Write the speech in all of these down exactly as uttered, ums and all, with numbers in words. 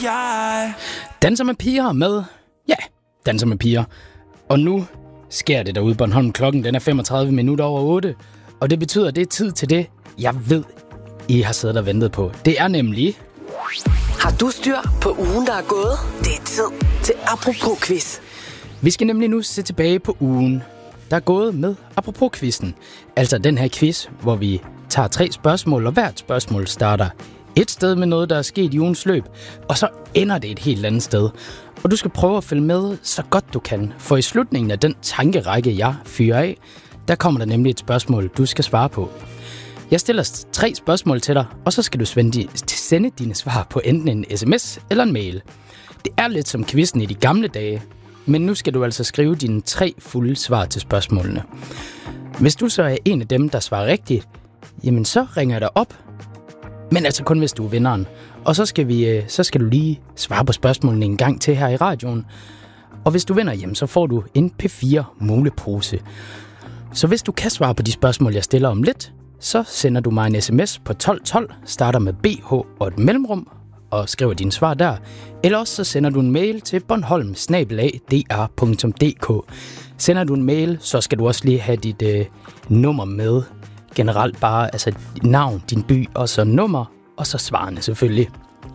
jeg. Danser med piger med... Ja, danser med piger. Og nu sker det derude på Bornholm. Klokken den er femogtredive minutter over otte. Og det betyder, at det er tid til det, jeg ved, I har siddet og ventet på. Det er nemlig... Har du styr på ugen, der er gået? Det er tid til Apropos-quiz. Vi skal nemlig nu se tilbage på ugen, der er gået med Apropos-quizzen. Altså den her quiz, hvor vi tager tre spørgsmål, og hvert spørgsmål starter et sted med noget, der er sket i ugens løb, og så ender det et helt andet sted. Og du skal prøve at følge med så godt du kan, for i slutningen af den tankerække, jeg fyrer af, der kommer der nemlig et spørgsmål, du skal svare på. Jeg stiller tre spørgsmål til dig, og så skal du sende dine svar på enten en sms eller en mail. Det er lidt som quizzen i de gamle dage, men nu skal du altså skrive dine tre fulde svar til spørgsmålene. Hvis du så er en af dem, der svarer rigtigt, jamen så ringer jeg dig op. Men altså kun hvis du er vinderen. Og så skal, vi, så skal du lige svare på spørgsmålene en gang til her i radioen. Og hvis du vinder, jamen så får du en P fire mulepose. Så hvis du kan svare på de spørgsmål, jeg stiller om lidt, så sender du mig en sms på tolv tolv, starter med B H og et mellemrum, og skriver dine svar der. Eller også så sender du en mail til bornholm bindestreg d r punktum d k. Sender du en mail, så skal du også lige have dit øh, nummer med. Generelt bare altså navn, din by og så nummer, og så svarene selvfølgelig.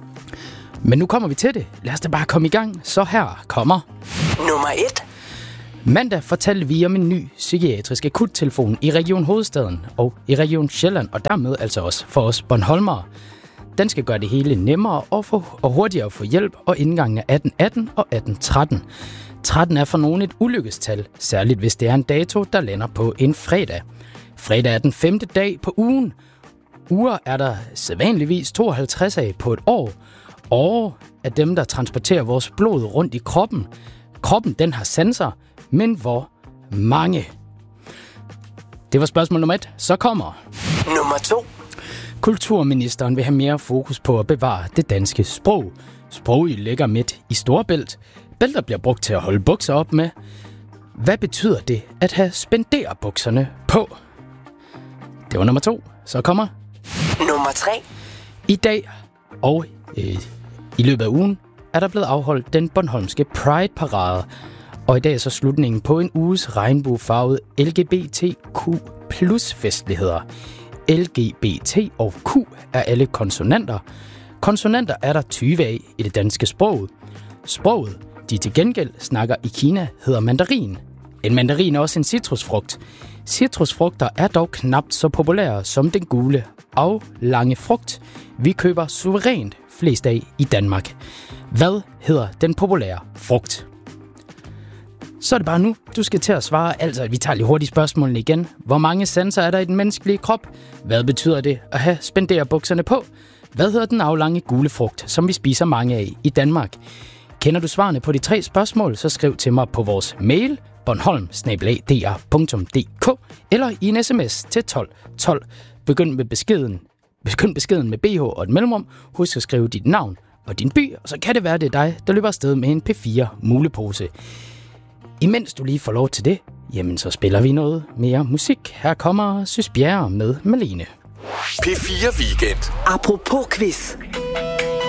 Men nu kommer vi til det. Lad os da bare komme i gang. Så her kommer... Nummer et. Mandag fortalte vi om en ny psykiatrisk akuttelefon i Region Hovedstaden og i Region Sjælland, og dermed altså også for os bornholmere. Den skal gøre det hele nemmere og, få, og hurtigere at få hjælp, og indgangen er atten atten og atten tretten. tretten er for nogen et ulykkestal, særligt hvis det er en dato, der lander på en fredag. Fredag er den femte dag på ugen. Uger er der sædvanligvis tooghalvtreds af på et år. Og er dem, der transporterer vores blod rundt i kroppen. Kroppen, den har sanser, men hvor mange? Det var spørgsmål nummer et. Så kommer... Nummer to. Kulturministeren vil have mere fokus på at bevare det danske sprog. Sproget ligger midt i Storebælt. Bælter bliver brugt til at holde bukser op med. Hvad betyder det at have spenderbukserne på? Det var nummer to. Så kommer... Nummer tre. I dag og øh, i løbet af ugen er der blevet afholdt den bornholmske Pride-parade. Og i dag er så slutningen på en uges regnbuefarvet L G B T Q plus festligheder. L G B T og Q er alle konsonanter. Konsonanter er der tyve af i det danske sprog. Sproget, de til gengæld snakker i Kina, hedder mandarin. En mandarin er også en citrusfrugt. Citrusfrugter er dog knapt så populære som den gule aflange frugt, vi køber suverænt flest af i Danmark. Hvad hedder den populære frugt? Så er det bare nu, du skal til at svare. Altså, vi tager lige hurtigt spørgsmålene igen. Hvor mange sanser er der i den menneskelige krop? Hvad betyder det at have spenderbukserne på? Hvad hedder den aflange gule frugt, som vi spiser mange af i Danmark? Kender du svarene på de tre spørgsmål, så skriv til mig på vores mail bornholm bindestreg d r punktum d k eller i en sms til tolv tolv. Begynd med beskeden, begynd beskeden med B H og et mellemrum. Husk at skrive dit navn og din by, og så kan det være, det er dig, der løber afsted med en P fire mulepose. Imens du lige får lov til det, jamen så spiller vi noget mere musik. Her kommer Sys Bjerre med Malene. P fire Weekend. Apropos quiz.